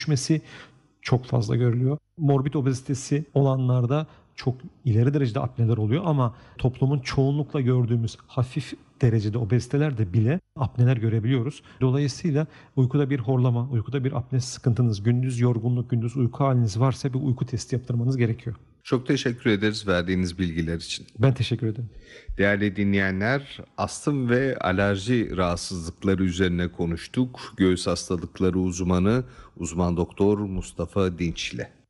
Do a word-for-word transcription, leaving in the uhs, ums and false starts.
düşmesi çok fazla görülüyor. Morbid obezitesi olanlarda çok ileri derecede apneler oluyor ama toplumun çoğunlukla gördüğümüz hafif derecede obezitelerde bile apneler görebiliyoruz. Dolayısıyla uykuda bir horlama, uykuda bir apne sıkıntınız, gündüz yorgunluk, gündüz uyku haliniz varsa bir uyku testi yaptırmanız gerekiyor. Çok teşekkür ederiz verdiğiniz bilgiler için. Ben teşekkür ederim. Değerli dinleyenler, astım ve alerji rahatsızlıkları üzerine konuştuk. Göğüs hastalıkları uzmanı, uzman doktor Mustafa Dinç ile.